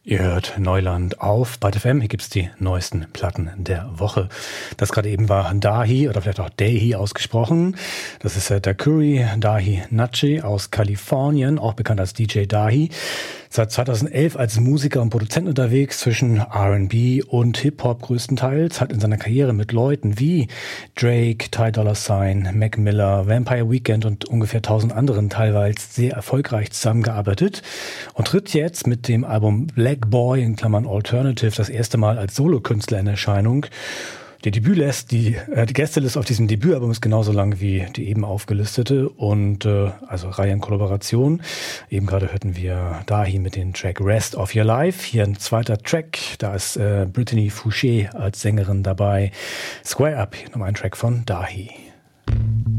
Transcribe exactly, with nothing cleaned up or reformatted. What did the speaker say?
Ihr hört Neuland auf Byte F M. Hier gibt's die neuesten Platten der Woche. Das gerade eben war Dahi oder vielleicht auch Dahi ausgesprochen. Das ist äh, Daiquiri Dahi Nachi aus Kalifornien, auch bekannt als D J Dahi. Seit zweitausendelf als Musiker und Produzent unterwegs zwischen R and B und Hip-Hop größtenteils. Hat in seiner Karriere mit Leuten wie Drake, Ty Dolla Sign, Mac Miller, Vampire Weekend und ungefähr tausend anderen teilweise sehr erfolgreich zusammengearbeitet und tritt jetzt mit dem Album Black Boy in Klammern Alternative das erste Mal als Solokünstler in Erscheinung. Die Debütlist, die, äh, die Gästeliste auf diesem Debütalbum ist genauso lang wie die eben aufgelistete und äh, also Reihe in Kollaboration. Eben gerade hörten wir Dahi mit dem Track Rest of Your Life. Hier ein zweiter Track, da ist äh, Brittany Fouché als Sängerin dabei. Square Up, hier nochmal ein Track von Dahi.